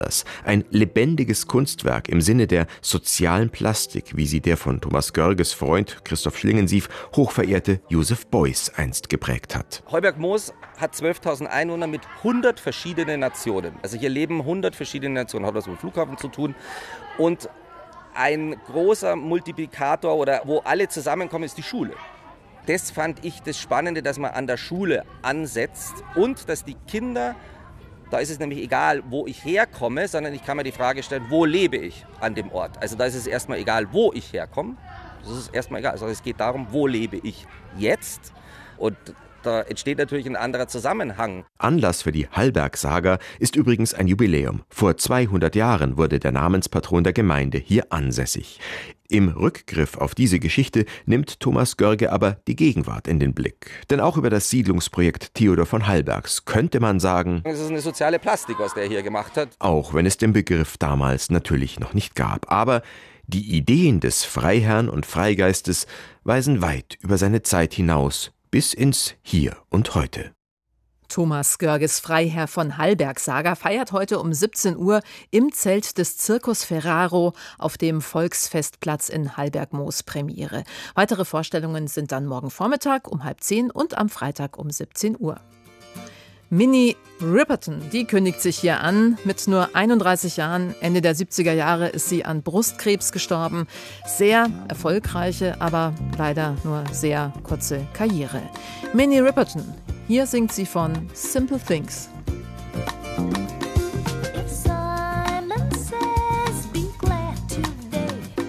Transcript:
Ein lebendiges Kunstwerk im Sinne der sozialen Plastik, wie sie der von Thomas Görges Freund Christoph Schlingensief hochverehrte Joseph Beuys einst geprägt hat. Heuberg-Moos hat 12.000 Einwohner mit 100 verschiedenen Nationen. Also hier leben 100 verschiedene Nationen, hat was mit dem Flughafen zu tun. Und ein großer Multiplikator oder wo alle zusammenkommen, ist die Schule. Das fand ich das Spannende, dass man an der Schule ansetzt und dass die Kinder, da ist es nämlich egal, wo ich herkomme, sondern ich kann mir die Frage stellen, wo lebe ich an dem Ort. Also da ist es erstmal egal, wo ich herkomme. Das ist erstmal egal. Also es geht darum, wo lebe ich jetzt. Und da entsteht natürlich ein anderer Zusammenhang. Anlass für die Hallberg-Saga ist übrigens ein Jubiläum. Vor 200 Jahren wurde der Namenspatron der Gemeinde hier ansässig. Im Rückgriff auf diese Geschichte nimmt Thomas Görge aber die Gegenwart in den Blick. Denn auch über das Siedlungsprojekt Theodor von Hallbergs könnte man sagen, es ist eine soziale Plastik, was der hier gemacht hat. Auch wenn es den Begriff damals natürlich noch nicht gab. Aber die Ideen des Freiherrn und Freigeistes weisen weit über seine Zeit hinaus, bis ins Hier und Heute. Thomas Görges Freiherr von Hallberg-Saga feiert heute um 17 Uhr im Zelt des Circus Ferraro auf dem Volksfestplatz in Hallberg-Moos Premiere. Weitere Vorstellungen sind dann morgen Vormittag um 9:30 und am Freitag um 17 Uhr. Minnie Riperton, die kündigt sich hier an. Mit nur 31 Jahren, Ende der 70er Jahre, ist sie an Brustkrebs gestorben. Sehr erfolgreiche, aber leider nur sehr kurze Karriere. Minnie Riperton, hier singt sie von Simple Things.